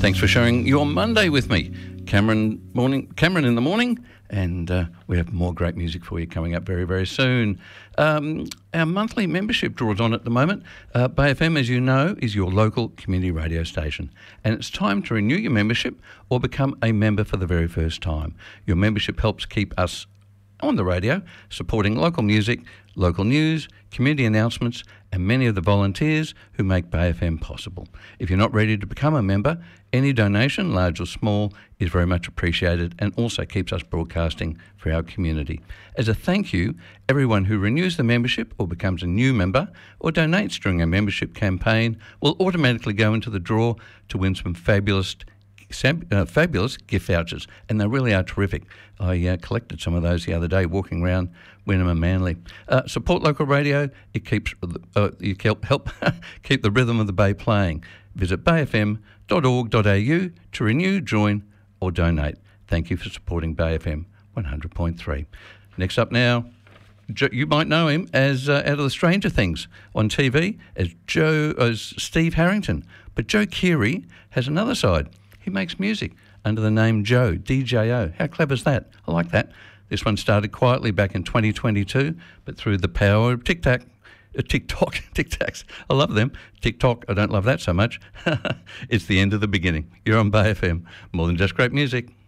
Thanks for sharing your Monday with me. Cameron in the morning, and we have more great music for you coming up very, very soon. Our monthly membership draws on at the moment. Bay FM, as you know, is your local community radio station, and it's time to renew your membership or become a member for the very first time. Your membership helps keep us on the radio, supporting local music, local news, community announcements, and many of the volunteers who make Bay FM possible. If you're not ready to become a member, any donation, large or small, is very much appreciated and also keeps us broadcasting for our community. As a thank you, everyone who renews the membership or becomes a new member or donates during a membership campaign will automatically go into the draw to win some fabulous gift vouchers, and they really are terrific. I collected some of those the other day walking around Wynnum and Manly. Support local radio. It keeps you help keep the rhythm of the Bay playing. Visit bayfm.org.au to renew, join or donate. Thank you for supporting Bay FM 100.3. Next up now, you might know him as out of the Stranger Things on TV as Steve Harrington, but Joe Keery has another side. He makes music under the name Joe, DJO. How clever is that? I like that. This one started quietly back in 2022, but through the power of TikTok, Tic-Tacs, I love them. TikTok, I don't love that so much. It's the end of the beginning. You're on Bay FM, more than just great music.